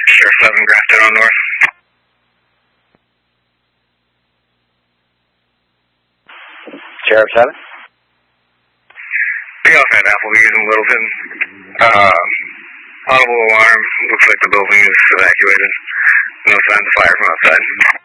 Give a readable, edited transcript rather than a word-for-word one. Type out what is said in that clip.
Sheriff 7, Grafton on North. Sheriff 7? We also had Applebee's in Littleton. Audible alarm. Looks like the building is evacuated. No signs of fire from outside.